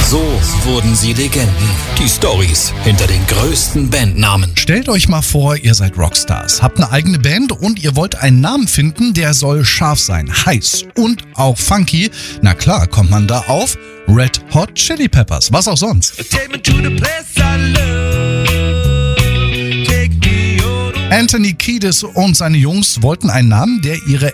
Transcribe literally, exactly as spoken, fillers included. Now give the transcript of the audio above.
So wurden sie Legenden. Die Storys hinter den größten Bandnamen. Stellt euch mal vor, ihr seid Rockstars, habt eine eigene Band und ihr wollt einen Namen finden, der soll scharf sein, heiß und auch funky. Na klar, kommt man da auf Red Hot Chili Peppers, was auch sonst. Anthony Kiedis und seine Jungs wollten einen Namen, der ihre